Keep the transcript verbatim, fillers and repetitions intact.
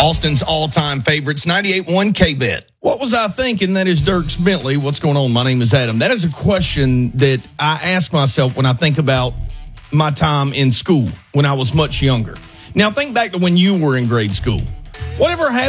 Austin's all-time favorites, ninety-eight point one K-Bet. What was I thinking? That is Dirks Bentley. What's going on? My name is Adam. That is a question that I ask myself when I think about my time in school when I was much younger. Now, think back to when you were in grade school. Whatever happened